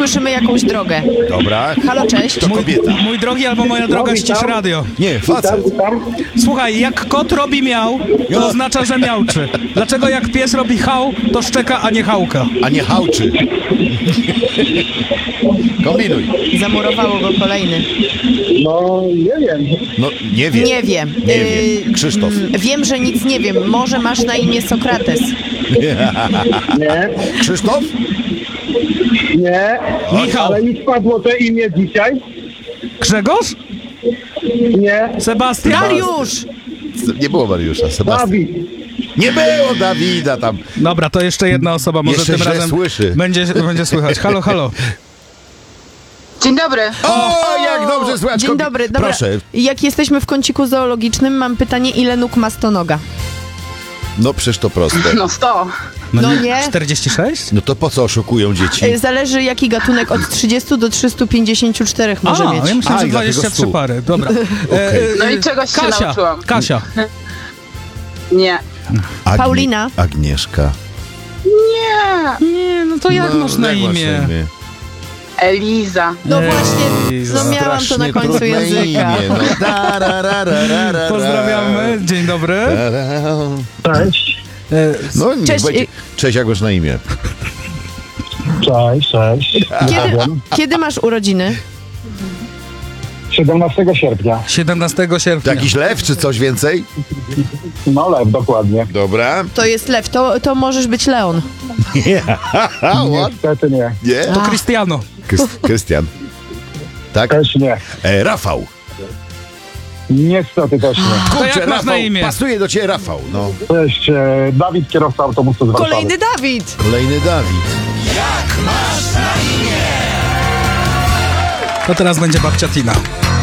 słyszymy jakąś drogę. Dobra. Halo, cześć. To kobieta. Mój drogi albo moja droga, ścisz radio. Nie, facet. Słuchaj, jak kot robi miał, to oznacza, że miałczy. Dlaczego jak pies robi hał, to szczeka, a nie hałka? A nie hałczy. Kombinuj. Zamurowało go kolejny. No, nie wiem. No, nie wiem. Nie wiem. Nie wiem. Krzysztof. Wiem, że nic nie wiem. Może masz na imię Sokrates. Nie, Krzysztof? nie. Michał. Ale mi spadło to imię dzisiaj. Grzegorz? Nie. Sebastian? Dariusz! Nie było Mariusza, Sebastian. Dawid. Nie było Dawida tam. Dobra, to jeszcze jedna osoba, może Jeszcze tym źle razem słyszy. będzie słychać. Halo, halo. Dzień dobry. O, jak dobrze słychać. Dzień dobry. Dobra. Proszę. Jak jesteśmy w kąciku zoologicznym, mam pytanie, ile nóg ma stonoga? No przecież to proste. No 100. No nie. 46? No to po co oszukują dzieci? Zależy jaki gatunek, od 30 do 354 może mieć. Ja myślałem, że i dlatego 23 100. pary. Dobra. No i czegoś się Kasia, nauczyłam. Kasia. Nie. Paulina. Agnieszka. Nie, no to jak masz na jak masz imię? Eliza. No właśnie, no miałam to na Strasznie końcu trudne języka. imię, no. Tararararara. Pozdrawiamy, dzień dobry. Cześć. No nie, Cześć, będzie. Cześć, jak masz na imię? Cześć, cześć. Kiedy masz urodziny? 17 sierpnia. 17 To sierpnia. jakiś lew, czy coś więcej? No lew, dokładnie. Dobra. To jest lew, to możesz być Leon. Niestety nie. Nie? To Cristiano. Krystian. Tak? Też nie. Rafał. Niestety też nie. To jak masz Rafał, na imię? pasuje do ciebie Rafał. No. Cześć, Dawid, kierowca autobusu z Warszawy. Kolejny Dawid! Kolejny Dawid. To teraz będzie babcia Tina.